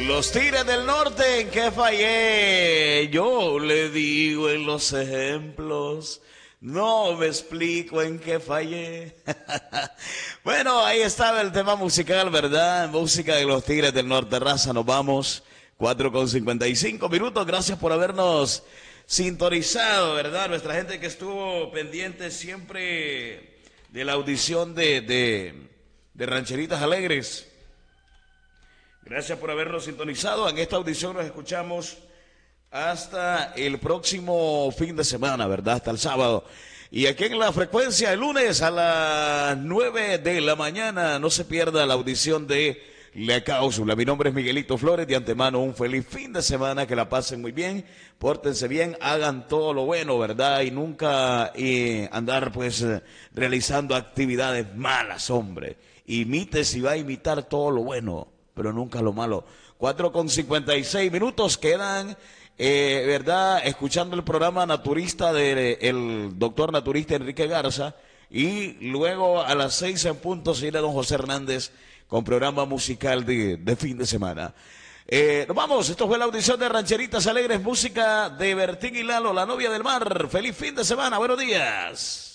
Los Tigres del Norte, ¿en qué fallé? Yo le digo en los ejemplos, no me explico en qué fallé. Bueno, ahí estaba el tema musical, ¿verdad? Música de los Tigres del Norte, raza, nos vamos. 4:55 gracias por habernos sintonizado, ¿verdad? Nuestra gente que estuvo pendiente siempre de la audición de Rancheritas Alegres. Gracias por habernos sintonizado. En esta audición nos escuchamos hasta el próximo fin de semana, ¿verdad? Hasta el sábado. Y aquí en la frecuencia, el lunes a las 9 de la mañana, no se pierda la audición de La Cáusula. Mi nombre es Miguelito Flores. De antemano, un feliz fin de semana. Que la pasen muy bien. Pórtense bien. Hagan todo lo bueno, ¿verdad? Y nunca andar, pues, realizando actividades malas, hombre. Imite si va a imitar todo lo bueno, pero nunca lo malo. 4:56 quedan, ¿verdad? Escuchando el programa naturista del doctor naturista Enrique Garza. Y luego a las 6 en punto se irá don José Hernández con programa musical de fin de semana. Nos vamos, esto fue la audición de Rancheritas Alegres, música de Bertín y Lalo, la novia del mar. Feliz fin de semana, buenos días.